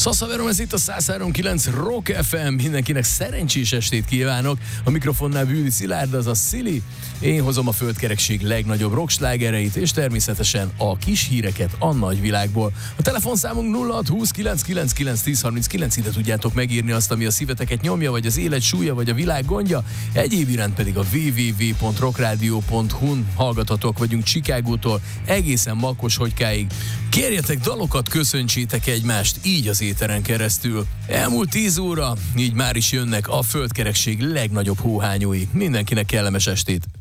Szaszaverom, ez itt a 103.9 Rock FM. Mindenkinek szerencsés estét kívánok. A mikrofonnál Bűdi Szilárd, azaz Szili. Én hozom a földkerekség legnagyobb rockslágereit, és természetesen a kis híreket a nagyvilágból. A telefonszámunk 0620 999 1039, ide tudjátok megírni azt, ami a szíveteket nyomja, vagy az élet súlya, vagy a világ gondja. Egyéb iránt pedig a www.rockradio.hu-n hallgathatók vagyunk Chicagótól egészen Makoshogykáig. Kérjetek dalokat, köszöntsétek egymást, így az éteren keresztül. Elmúlt 10 óra, így már is jönnek a földkerekség legnagyobb hóhányói. Mindenkinek kellemes estét!